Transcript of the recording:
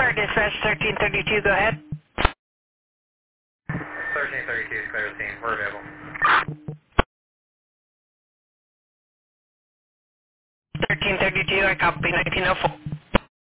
Star Dispatch 1332, go ahead. 1332 is clear scene. We're available. 1332, I copy 1904.